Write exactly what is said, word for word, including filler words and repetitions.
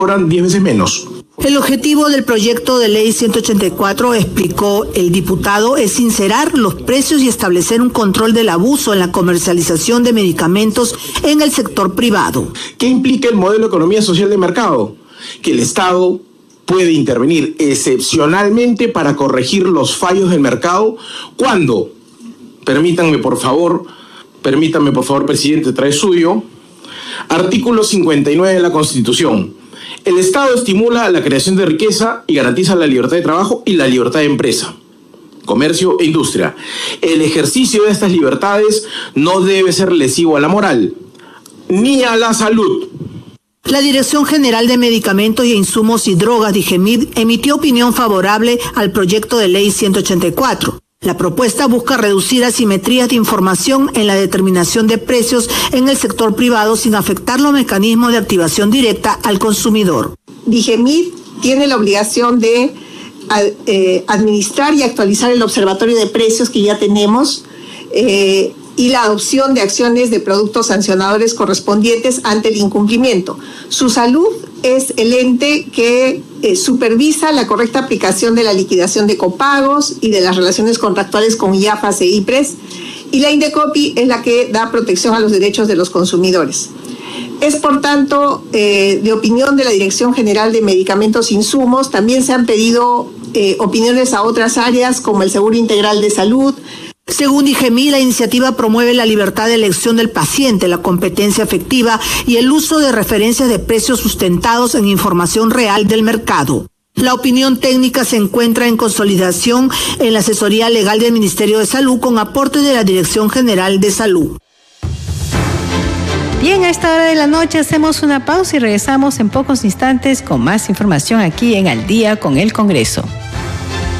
cobran diez veces menos. El objetivo del proyecto de ley ciento ochenta y cuatro, explicó el diputado, es sincerar los precios y establecer un control del abuso en la comercialización de medicamentos en el sector privado. ¿Qué implica el modelo de economía social de mercado? Que el Estado puede intervenir excepcionalmente para corregir los fallos del mercado cuando, permítanme por favor, permítanme por favor, presidente, trae suyo, artículo cincuenta y nueve de la Constitución. El Estado estimula la creación de riqueza y garantiza la libertad de trabajo y la libertad de empresa, comercio e industria. El ejercicio de estas libertades no debe ser lesivo a la moral ni a la salud. La Dirección General de Medicamentos y Insumos y Drogas, DIGEMID, emitió opinión favorable al proyecto de ley ciento ochenta y cuatro. La propuesta busca reducir asimetrías de información en la determinación de precios en el sector privado sin afectar los mecanismos de activación directa al consumidor. DIGEMID tiene la obligación de eh, administrar y actualizar el observatorio de precios que ya tenemos eh, y la adopción de acciones de productos sancionadores correspondientes ante el incumplimiento. Su salud es el ente que eh, supervisa la correcta aplicación de la liquidación de copagos y de las relaciones contractuales con I A F A S e I P R E S, y la INDECOPI es la que da protección a los derechos de los consumidores. Es, por tanto, eh, de opinión de la Dirección General de Medicamentos e Insumos. También se han pedido eh, opiniones a otras áreas como el Seguro Integral de Salud. Según DIGEMID, la iniciativa promueve la libertad de elección del paciente, la competencia efectiva y el uso de referencias de precios sustentados en información real del mercado. La opinión técnica se encuentra en consolidación en la asesoría legal del Ministerio de Salud con aporte de la Dirección General de Salud. Bien, a esta hora de la noche hacemos una pausa y regresamos en pocos instantes con más información aquí en Al Día con el Congreso.